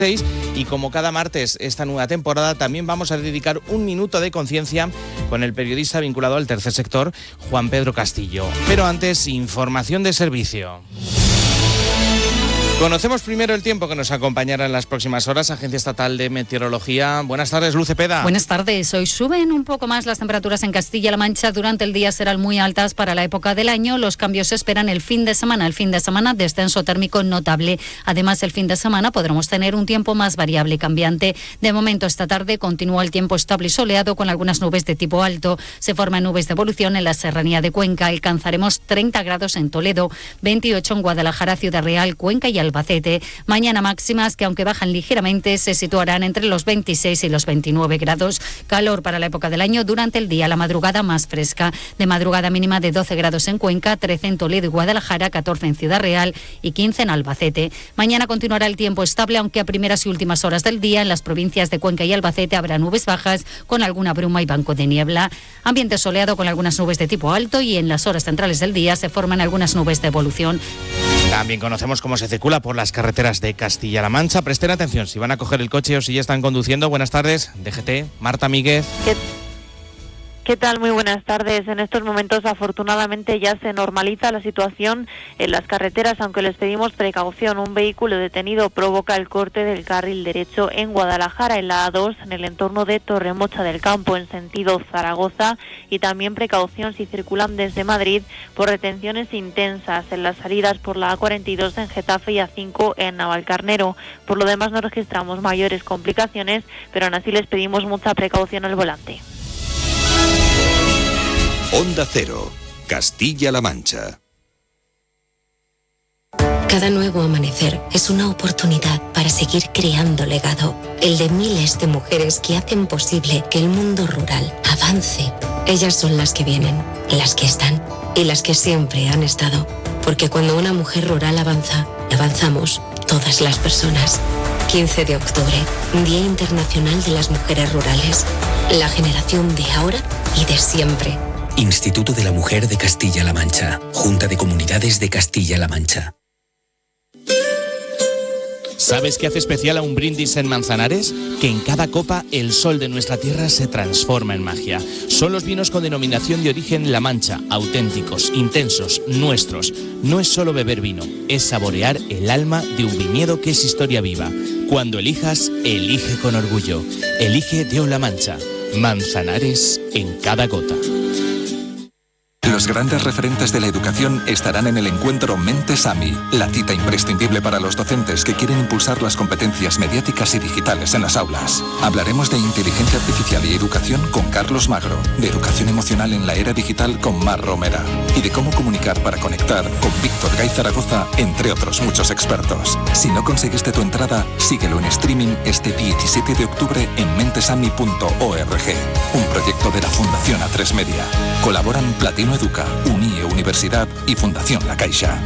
Y como cada martes esta nueva temporada, también vamos a dedicar un minuto de conciencia con el periodista vinculado al tercer sector, Juan Pedro Castillo. Pero antes, información de servicio. Conocemos primero el tiempo que nos acompañará en las próximas horas. Agencia Estatal de Meteorología. Buenas tardes, Luz Cepeda. Buenas tardes. Hoy suben un poco más las temperaturas en Castilla-La Mancha. Durante el día serán muy altas para la época del año. Los cambios se esperan el fin de semana. El fin de semana, descenso térmico notable. Además, el fin de semana podremos tener un tiempo más variable y cambiante. De momento, esta tarde continúa el tiempo estable y soleado con algunas nubes de tipo alto. Se forman nubes de evolución en la serranía de Cuenca. Alcanzaremos 30 grados en Toledo, 28 en Guadalajara, Ciudad Real, Cuenca y Albacete. Mañana máximas que, aunque bajan ligeramente, se situarán entre los 26 y los 29 grados. Calor para la época del año. Durante el día, la madrugada más fresca. De madrugada mínima de 12 grados en Cuenca, 13 en Toledo y Guadalajara, 14 en Ciudad Real y 15 en Albacete. Mañana continuará el tiempo estable, aunque a primeras y últimas horas del día en las provincias de Cuenca y Albacete habrá nubes bajas con alguna bruma y banco de niebla. Ambiente soleado con algunas nubes de tipo alto y en las horas centrales del día se forman algunas nubes de evolución. También conocemos cómo se circula por las carreteras de Castilla-La Mancha. Presten atención si van a coger el coche o si ya están conduciendo. Buenas tardes, DGT, Marta Míguez. ¿Qué tal? Muy buenas tardes. En estos momentos, afortunadamente, ya se normaliza la situación en las carreteras, aunque les pedimos precaución. Un vehículo detenido provoca el corte del carril derecho en Guadalajara, en la A2, en el entorno de Torremocha del Campo, en sentido Zaragoza, y también precaución si circulan desde Madrid por retenciones intensas en las salidas por la A42 en Getafe y A5 en Navalcarnero. Por lo demás, no registramos mayores complicaciones, pero aún así les pedimos mucha precaución al volante. Onda Cero, Castilla-La Mancha. Cada nuevo amanecer es una oportunidad para seguir creando legado, el de miles de mujeres que hacen posible que el mundo rural avance. Ellas son las que vienen, las que están y las que siempre han estado, porque cuando una mujer rural avanza, avanzamos todas las personas. 15 de octubre, Día Internacional de las Mujeres Rurales, la generación de ahora y de siempre. Instituto de la Mujer de Castilla-La Mancha. Junta de Comunidades de Castilla-La Mancha. ¿Sabes qué hace especial a un brindis en Manzanares? Que en cada copa el sol de nuestra tierra se transforma en magia. Son los vinos con denominación de origen La Mancha, auténticos, intensos, nuestros. No es solo beber vino, es saborear el alma de un viñedo que es historia viva. Cuando elijas, elige con orgullo. Elige de La Mancha. Manzanares en cada gota. Los grandes referentes de la educación estarán en el encuentro Mentes AMI, la cita imprescindible para los docentes que quieren impulsar las competencias mediáticas y digitales en las aulas. Hablaremos de inteligencia artificial y educación con Carlos Magro, de educación emocional en la era digital con Mar Romera y de cómo comunicar para conectar con Víctor Gay Zaragoza, entre otros muchos expertos. Si no conseguiste tu entrada, síguelo en streaming este 17 de octubre en mentesami.org, un proyecto de la Fundación A3 Media. Colaboran Platino Educa, UNIE Universidad y Fundación La Caixa.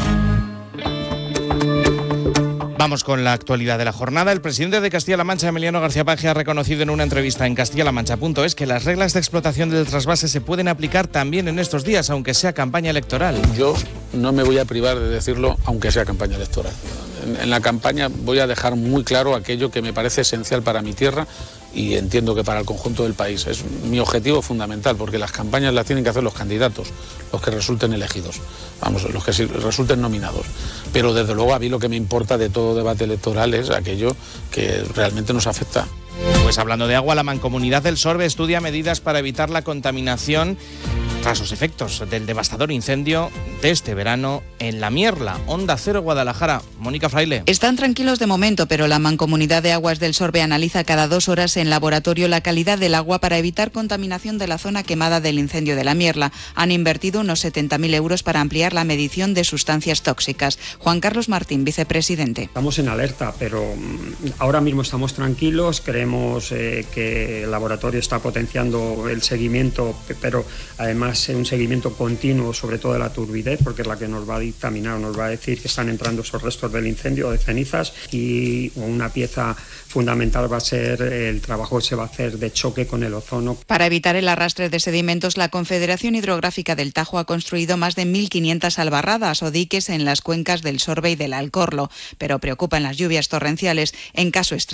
Vamos con la actualidad de la jornada. El presidente de Castilla-La Mancha, Emiliano García Paje, ha reconocido en una entrevista en castillalamancha.es que las reglas de explotación del trasvase se pueden aplicar también en estos días, aunque sea campaña electoral. Yo no me voy a privar de decirlo, aunque sea campaña electoral. En la campaña voy a dejar muy claro aquello que me parece esencial para mi tierra y entiendo que para el conjunto del país. Es mi objetivo fundamental, porque las campañas las tienen que hacer los candidatos, los que resulten elegidos, los que resulten nominados. Pero desde luego a mí lo que me importa de todo debate electoral es aquello que realmente nos afecta. Pues hablando de agua, la Mancomunidad del Sorbe estudia medidas para evitar la contaminación tras los efectos del devastador incendio de este verano en La Mierla. Onda Cero, Guadalajara. Mónica Fraile. Están tranquilos de momento, pero la Mancomunidad de Aguas del Sorbe analiza cada 2 horas en laboratorio la calidad del agua para evitar contaminación de la zona quemada del incendio de La Mierla. Han invertido unos 70.000 euros para ampliar la medición de sustancias tóxicas. Juan Carlos Martín, vicepresidente. Estamos en alerta, pero ahora mismo estamos tranquilos. Creemos que el laboratorio está potenciando el seguimiento, pero además un seguimiento continuo, sobre todo de la turbidez acidez, porque es la que nos va a dictaminar, nos va a decir que están entrando esos restos del incendio de cenizas, y una pieza fundamental va a ser el trabajo que se va a hacer de choque con el ozono. Para evitar el arrastre de sedimentos, la Confederación Hidrográfica del Tajo ha construido más de 1.500 albarradas o diques en las cuencas del Sorbe y del Alcorlo, pero preocupan las lluvias torrenciales. En caso extremo